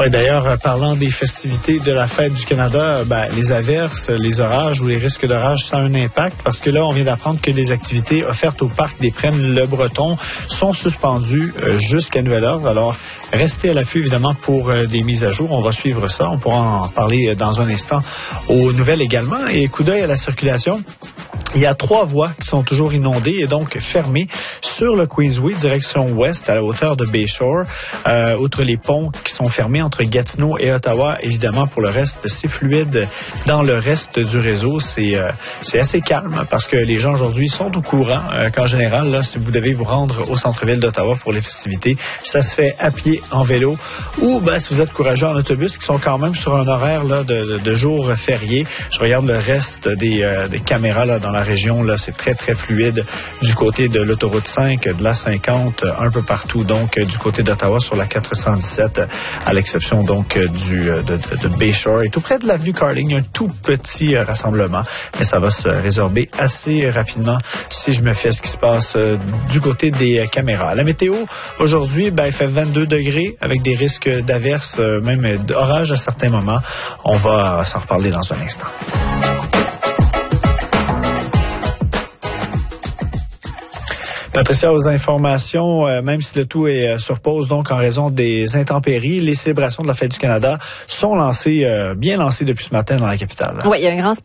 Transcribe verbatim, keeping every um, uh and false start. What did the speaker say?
Oui, d'ailleurs, parlant des festivités de la Fête du Canada, ben, les averses, les orages ou les risques d'orage, ça a un impact parce que là, on vient d'apprendre que les activités offertes au parc des Prennes-le-Breton sont suspendues euh, jusqu'à nouvel ordre. Alors, restez à l'affût, évidemment, pour euh, des mises à jour. On va suivre ça. On pourra en parler dans un instant aux nouvelles également. Et coup d'œil à la circulation. Il y a trois voies qui sont toujours inondées et donc fermées sur le Queensway, direction ouest, à la hauteur de Bayshore. Euh, outre les ponts qui sont fermés entre Gatineau et Ottawa, évidemment, pour le reste, c'est fluide dans le reste du réseau. C'est euh, c'est assez calme parce que les gens aujourd'hui sont au courant euh, qu'en général, là, si vous devez vous rendre au centre-ville d'Ottawa pour les festivités, ça se fait à pied, en vélo ou ben, si vous êtes courageux en autobus, qui sont quand même sur un horaire là, de, de, de jours fériés. Je regarde le reste des, euh, des caméras là, dans la région, là, c'est très, très fluide du côté de l'autoroute cinq, de la cinquante, un peu partout, donc du côté d'Ottawa sur la quatre cent dix-sept, à l'exception donc du de, de, de Bayshore. Et tout près de l'avenue Carling, il y a un tout petit rassemblement, mais ça va se résorber assez rapidement si je me fie à ce qui se passe du côté des caméras. La météo, aujourd'hui, ben, il fait vingt-deux degrés avec des risques d'averses, même d'orage à certains moments. On va s'en reparler dans un instant. Patricia, aux informations, euh, même si le tout est euh, sur pause, donc en raison des intempéries, les célébrations de la Fête du Canada sont lancées, euh, bien lancées depuis ce matin dans la capitale. Oui, il y a un grand